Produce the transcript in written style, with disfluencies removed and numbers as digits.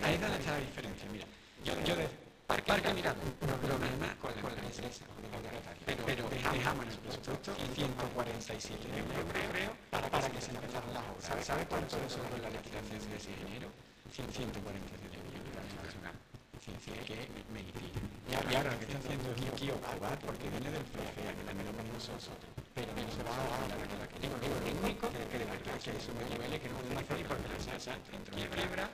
ahí es donde está la diferencia. Mira, yo de Parque mira, un problema con la empresa, pero dejamos en el presupuesto 147 euros para que se empezaran las obras. ¿Sabe cuánto es sobre la licitación de ese dinero? 147 euros personal. Que es medicina. Y ahora lo que está haciendo es un kiosco, porque viene del FEA, que la miramos nosotros. Pero no se va a dar la que digo, lo único que de verdad que eso me duele, que no pueden hacer porque la salsa quiebra